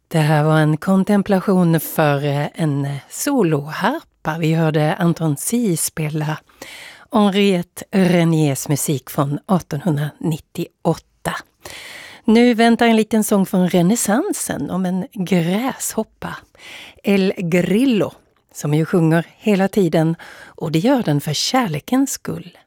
Det här var en kontemplation för en soloharpa. Vi hörde Anton Zie spela Henriette Reniers musik från 1898. Nu väntar en liten sång från renässansen om en gräshoppa. El Grillo, som ju sjunger hela tiden, och det gör den för kärlekens skull.